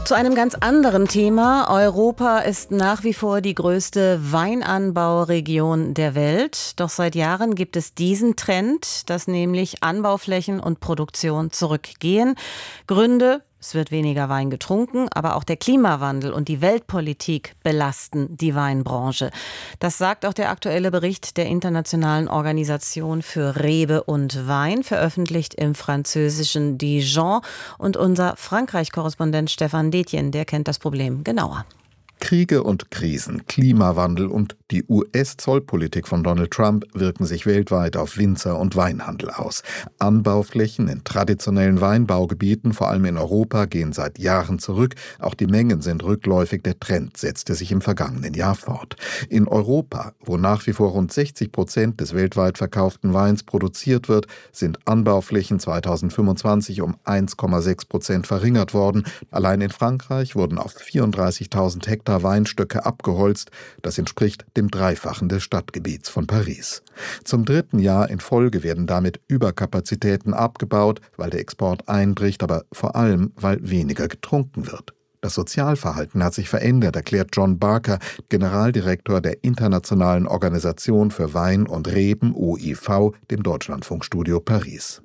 Zu einem ganz anderen Thema. Europa ist nach wie vor die größte Weinanbauregion der Welt. Doch seit Jahren gibt es diesen Trend, dass nämlich Anbauflächen und Produktion zurückgehen. Gründe: Es wird weniger Wein getrunken, aber auch der Klimawandel und die Weltpolitik belasten die Weinbranche. Das sagt auch der aktuelle Bericht der Internationalen Organisation für Rebe und Wein, veröffentlicht im französischen Dijon. Und unser Frankreich-Korrespondent Stefan Detjen, der kennt das Problem genauer. Kriege und Krisen, Klimawandel und die US-Zollpolitik von Donald Trump wirken sich weltweit auf Winzer- und Weinhandel aus. Anbauflächen in traditionellen Weinbaugebieten, vor allem in Europa, gehen seit Jahren zurück. Auch die Mengen sind rückläufig. Der Trend setzte sich im vergangenen Jahr fort. In Europa, wo nach wie vor rund 60% des weltweit verkauften Weins produziert wird, sind Anbauflächen 2025 um 1,6% verringert worden. Allein in Frankreich wurden auf 34.000 Hektar Weinstöcke abgeholzt. Das entspricht dem Dreifachen des Stadtgebiets von Paris. Zum dritten Jahr in Folge werden damit Überkapazitäten abgebaut, weil der Export einbricht, aber vor allem, weil weniger getrunken wird. Das Sozialverhalten hat sich verändert, erklärt John Barker, Generaldirektor der Internationalen Organisation für Wein und Reben, OIV, dem Deutschlandfunkstudio Paris.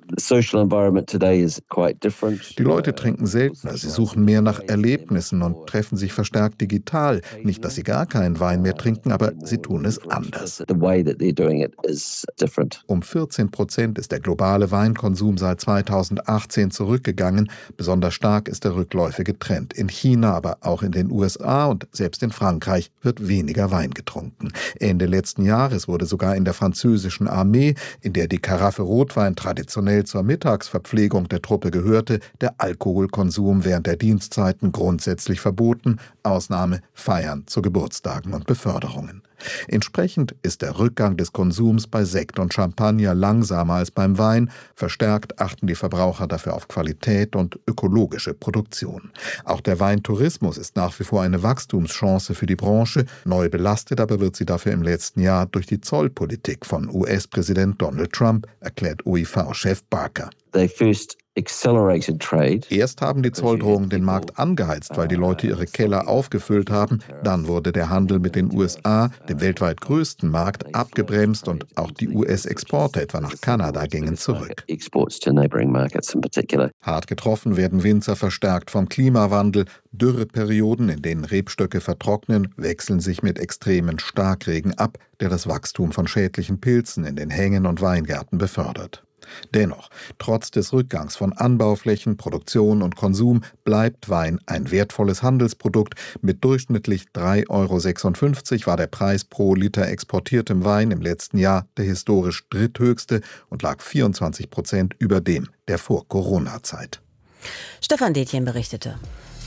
Die Leute trinken seltener, sie suchen mehr nach Erlebnissen und treffen sich verstärkt digital. Nicht, dass sie gar keinen Wein mehr trinken, aber sie tun es anders. Um 14% ist der globale Weinkonsum seit 2018 zurückgegangen. Besonders stark ist der rückläufige Trend in China, aber auch in den USA und selbst in Frankreich wird weniger Wein getrunken. Ende letzten Jahres wurde sogar in der französischen Armee, in der die Karaffe Rotwein traditionell zur Mittagsverpflegung der Truppe gehörte, der Alkoholkonsum während der Dienstzeiten grundsätzlich verboten, Ausnahme Feiern zu Geburtstagen und Beförderungen. Entsprechend ist der Rückgang des Konsums bei Sekt und Champagner langsamer als beim Wein. Verstärkt achten die Verbraucher dafür auf Qualität und ökologische Produktion. Auch der Weintourismus ist nach wie vor eine Wachstumschance für die Branche. Neu belastet aber wird sie dafür im letzten Jahr durch die Zollpolitik von US-Präsident Donald Trump, erklärt OIV-Chef Barker. Erst haben die Zolldrohungen den Markt angeheizt, weil die Leute ihre Keller aufgefüllt haben. Dann wurde der Handel mit den USA, dem weltweit größten Markt, abgebremst und auch die US-Exporte, etwa nach Kanada, gingen zurück. Hart getroffen werden Winzer verstärkt vom Klimawandel. Dürreperioden, in denen Rebstöcke vertrocknen, wechseln sich mit extremen Starkregen ab, der das Wachstum von schädlichen Pilzen in den Hängen und Weingärten befördert. Dennoch, trotz des Rückgangs von Anbauflächen, Produktion und Konsum bleibt Wein ein wertvolles Handelsprodukt. Mit durchschnittlich 3,56 € war der Preis pro Liter exportiertem Wein im letzten Jahr der historisch dritthöchste und lag 24% über dem der Vor-Corona-Zeit. Stefan Detjen berichtete.